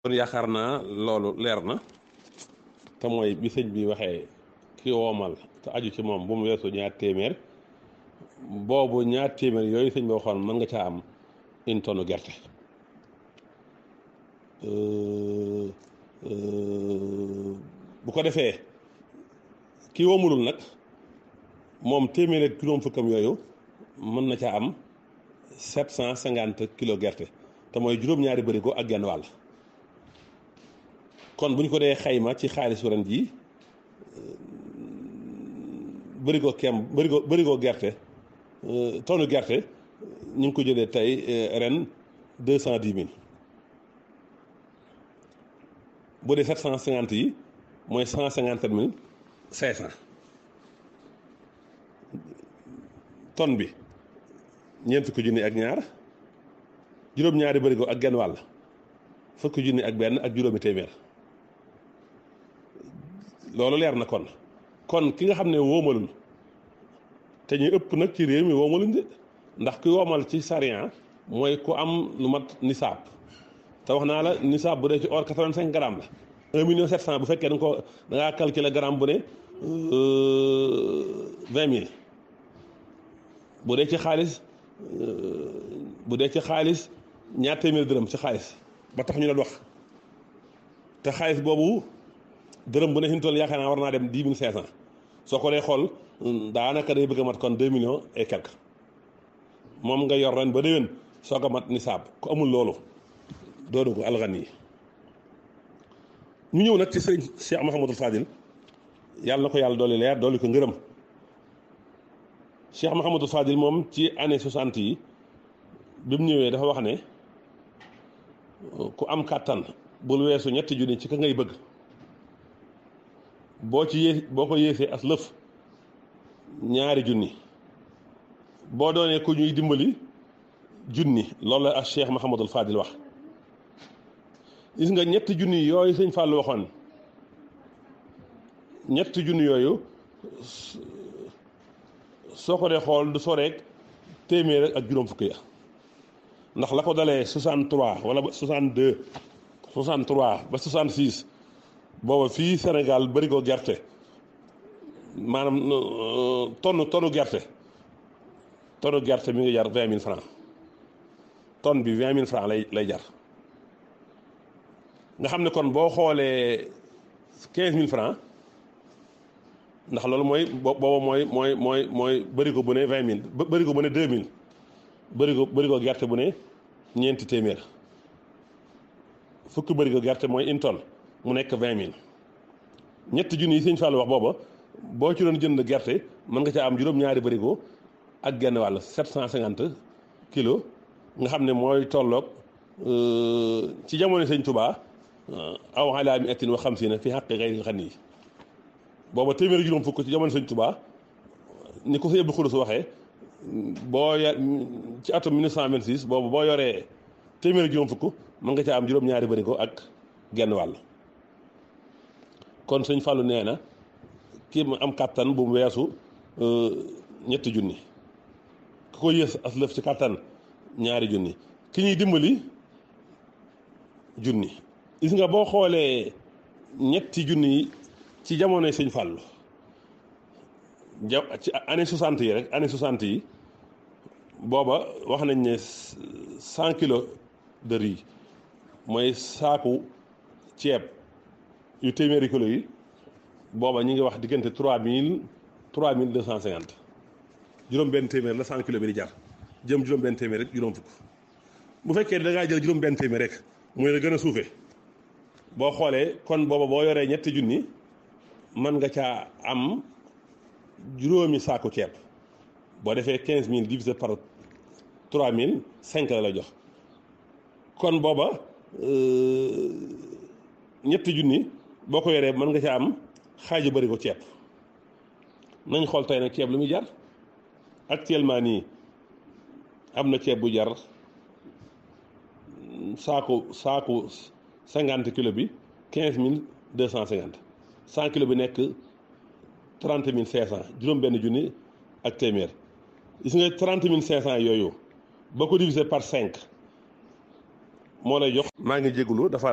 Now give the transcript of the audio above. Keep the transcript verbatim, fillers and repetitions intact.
kon yaakaar naa loolu leer na te mooy bi sëñ bi waxee ki woomal te aju ci moom bu mu weesu ñaar téeméer boobu ñaar téeméer yooyu sëñ bi waxoon mën nga caa am une tonne gerte bu ko defee ki woomalul nag moom téeméer ak juróom fukkam yooyu mën na caa am sept cent cinquante kilo gerte te mooy juróom-ñaari bërigo ak genn wàll kon bu ñu ko dee xayma ci xaalisu ren jii bërigo kem bërigo bërigo gerte tonne gerte ñu ngi ko jëlee tey ren deux cent dix mille bu dee sept cent cinquante yi mooy cent cinquante mille cinq cent tonne bi ñeent fukki junni ak ñaar juróom-ñaari bërigo ak genn wàll fukki junni ak benn ak juróomi téeméer loolu leer na kon kon ki nga xam ne woomalul te ñu ëpp nag ci réew mi woomaluñ de ndax ki woomal ci sariya mooy ku am lu mat nisaab te wax naa la nisaab bu dee ci or quatre-vingt-cinq grammes la un million sept cent bu fekkee da nga ko da ngaa calculer gramme bu ne vingt mille bu dee ci xaalis bu dee ci xaalis ñaar téeméer dërëm ci xaalis ba tax ñu leen wax te xaalis boobu dërëm bu ne fi mu toll yaakaar naa war naa dem dix mille cinq cent soo ko dee xool daanaka day bëgg a mat kon deux millions et quelque moom nga yor ren ba déwén soo ko mat nisaab ku amul loolu doo dugg alxan yi ñu ñëw nag ci sëriñ Cheikh Mouhamadul Fadil yàlla na ko yàlla dolli leer dolli ko ngërëm Cheikh Mouhamadul Fadil moom ci année soixante yi bi mu ñëwee dafa wax ne ku am kàttan bul weesu ñetti junni ci ka ngay bëgg boo ci yées boo ko yéesee as lëf ñaari junni boo doonee ku ñuy dimbali junni loolu la ak Cheikh Mouhamadul Fadil wax gis nga ñetti junni yooyu sëñ Fallou waxoon ñetti junni yooyu soo ko dee xool du soreek téeméer ak juróom fukki ya ndax la ko dalee soixante-trois wala ba soixante-deux soixante-trois ba soixante-six booba fii Sénégal bëri ko gerte maanaam tonne tonne gerte tonne gerte mi ngi jar vingt mille francs tonne bi vingt mille francs lay lay jar nga xam ne kon boo xoolee quinze mille francs ndax loolu mooy booba mooy mooy mooy mooy bëri ko bu ne vingt mille bëri ko bu ne deux mille bëri ko bëri ko gerte bu ne ñeenti téeméer fukki bëri ko gerte mooy une tonne mu nekk vingt mille ñetti junni yi sëñ Fallou wax booba boo ci doon jënd gerte mën nga caa am juróom-ñaari bërigo ak genn wàll sept cent cinquante kilos nga xam ne mooy tolloog ci jamono sëñ Touba aw alaa mi ettin wa xamsiina fi xaqi xayri xani yi booba téeméeri juróom fukk ci jamono sëñ Touba ni ko sëñ Abdou Khoudous waxee boo ya ci atum mille neuf cent vingt-six boobu boo yoree téeméeri juróom fukk mën nga caa am juróom-ñaari bërigo ak genn wàll kon sëñ Fallou nee na kii mu am kàttan bu mu weesu ñetti junni ku ko yées as lëf ci kàttan ñaari junni ki ñuy dimbali junni gis nga boo xoolee ñetti junni yi ci jamonoy sëñ Fallou ja ci année soixante yi rek année soixante yi booba wax nañ ne cent kilos de riz mooy saaku ceeb yu téeméeri kilo yi booba ñu ngi wax diggante trois mille trois mille deux cent cinquante juróom benn téeméer la cent kilo bi di jar jëm juróom benn téeméer rek juróom fukk bu fekkee da ngaa jël juróom benn téeméer rek mooy la gën a suufee boo xoolee kon booba boo yoree ñetti junni mën nga caa am juróomi saaku ceeb boo defee quinze mille divisé par trois mille cinq la la jox kon booba ñetti junni boo ko yoree mën nga ca am xaaju bëri ko ceeb nañ xool tey nag ceeb lu muy jar actuellement nii am na ceeb bu jar saaku saaku cinquante kilo bi quinze mille deux cent cinquante cent kilo bi nekk trente mille cinq cent juróom benn junni ak téeméer gis nga trente mille cinq cent yooyu boo ko divisé par cinq moo lay jox maa ngi jégalu dafa